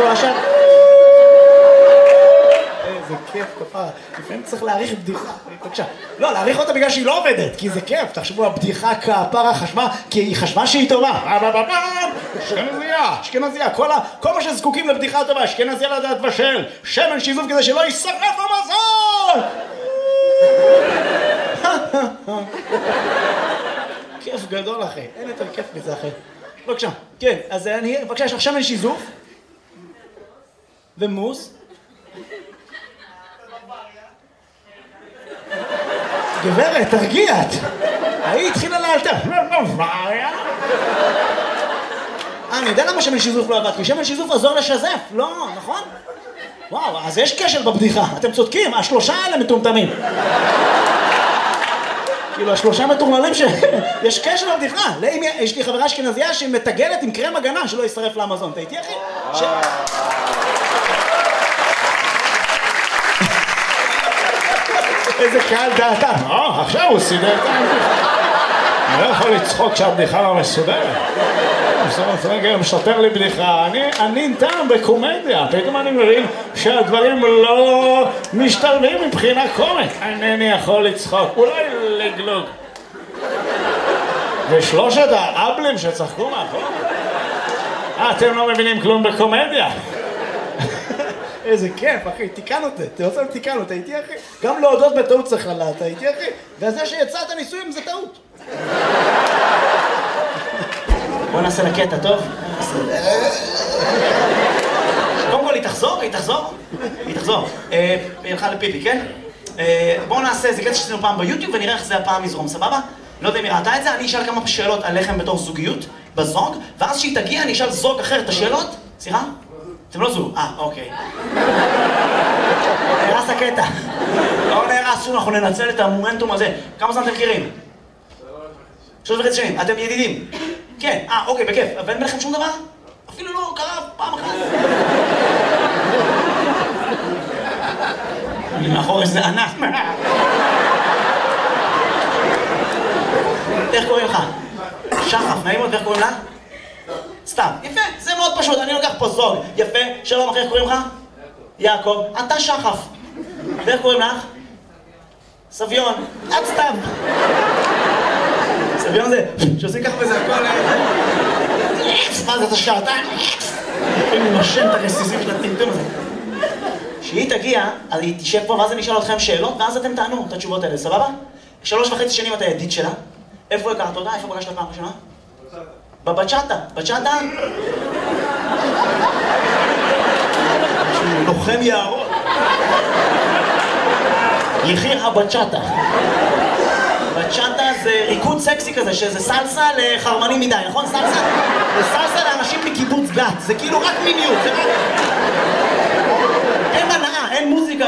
פה עכשיו. איזה כיף כפרה. לפעמים צריך להעריך בדיחה. בבקשה. לא, להעריך אותה בגלל שהיא לא עובדת, כי זה כיף. תחשבו, הבדיחה כפרה חשבה, כי היא חשבה שהיא טובה. אשכנזייה, אשכנזייה. כל מה שזקוקים לבדיחה טובה, אשכנזייה לדעת בשל. שמן שיזוף כדי שלא יישרף המזון! כיף גדול אחי, אין יותר כיף מזה אחי. בבקשה, כן, אז בבקשה, יש לך שמן שיזוף ומוס. גברת, תרגיעת. היא התחילה לאלתר. אני יודע למה שמן שיזוף לא עבד, כי שמן שיזוף עזור לשזף, לא, נכון? וואו, אז יש כשל בבדיחה, אתם צודקים, השלושה האלה מטומטמים. כאילו, השלושה מטורללים יש קשר לבדיחה. יש לי חברה אשכנזייה שהיא מתגלת עם קרם הגנה שלא ישרף לאמזון. אתה איתי, אחי? איזה קהל דעתה. עכשיו הוא סידר את הבדיחה. אני לא יכול לצחוק שהבדיחה לא מסודרת. רגע, משתר לי בדיחה. אני טעם בקומדיה. פתאום אני מבין שהדברים לא משתלבים מבחינה קומית. אינני יכול לצחוק. אולי לגלוג. ושלושת האבלים שצחקו מאחור. אתם לא מבינים כלום בקומדיה. איזה כיף, אחי. תיקן אותי. תיקן אותי. איתי, אחי. גם להודות בטעות צריך לדעת. איתי, אחי. וזה שיצאת ניסויים זה טעות. בוא נעשה לקטע, טוב? קודם כל, היא תחזור? היא תחזור. היא הלכה לפיפי, כן? בואו נעשה, זה קטע שעשינו פעם ביוטיוב ונראה איך זה הפעם יזרום, סבבה? לא יודע אם היא ראתה את זה, אני אשאל כמה שאלות עליכם בתור זוגיות, בזוג, ואז שהיא תגיע אני אשאל זוג אחר את השאלות. סליחה? אתם לא זוג. אוקיי. נהרס הקטע. לא נהרס שום, אנחנו ננצל את המומנטום הזה. כמה זמן אתם מכירים? 3.5 שנים. אתם ידידים? כן, אוקיי, בכיף. ואין ביניכם שום דבר? אפילו לא קרה פעם אחת. אני מאחור איזה ענף. איך קוראים לך? שחף, נעים מאוד, ואיך קוראים לה? סתם. יפה, זה מאוד פשוט, אני לוקח פה זוג. יפה, שלום אחי, איך קוראים לך? יעקב, אתה שחף. ואיך קוראים לך? סביון, את סתם. סביון זה, שעושים ככה וזה הכל... מה זה, אתה שעתיים? אני נושם את הרסיסים של הטמטום הזה. כשהיא תגיע, אז היא תשב פה, ואז אני אשאל אתכם שאלות, ואז אתם תענו את התשובות האלה, סבבה? 3.5 שנים אתה ידיד שלה. איפה הכרת אותה? איפה פגשת פעם ראשונה? בבצ'אטה. בצ'אטה? לוחם יערות. יחיר הבצ'אטה. בצ'אטה זה ריקוד סקסי כזה, שזה סלסה לחרמנים מדי, נכון? סלסה? זה סלסה לאנשים מקיבוץ גת, זה כאילו רק מיניות, זה רק... אין מנעה, אין מוזיקה.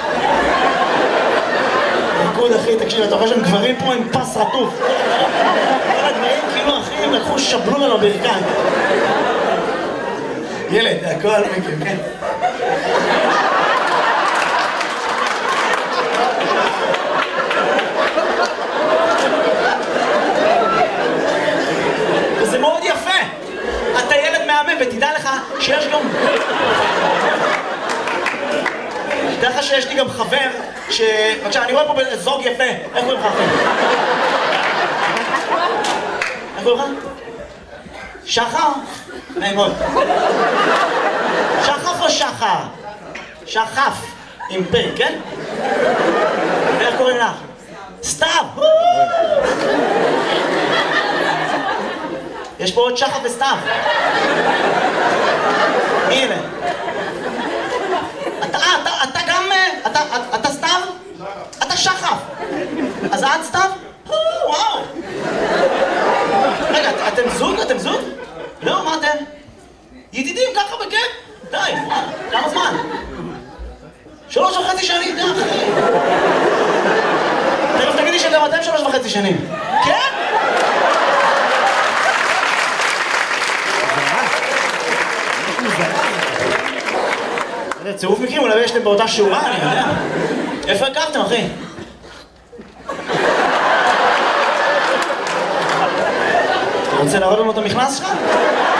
ריקוד אחי, תקשיב, אתה רואה שם גברים פה עם פס רטוף. כל הגברים כאילו אחי, הם לקחו שבלון על הברכיים. ילד, הכל מכיר, כן? וזה מאוד יפה. אתה ילד מהמם, ותדע לך שיש גם... תדע לך שיש לי גם חבר ש... בבקשה, אני רואה פה זוג יפה. איך קוראים לך אחי? איך קוראים לך? שחר? נעים מאוד. שחף או שחר? שחף. עם פה, כן? ואיך קוראים לך? סתיו! יש פה עוד שחף וסתיו. מי אלה? אתה גם... אתה סתיו? אתה שחף. אז את סתיו? וואו. רגע, אתם זוג? אתם זוג? לא, מה אתם? ידידים ככה בכיף? די, כמה זמן? 3.5 שנים, די אחי. תכף תגידי שגם אתם 3.5 שנים. כן? צירוף מקרים, אולי יש להם באותה שורה, אני יודע. איפה הכרתם, אחי? אתה רוצה להראות לנו את המכנס שלך?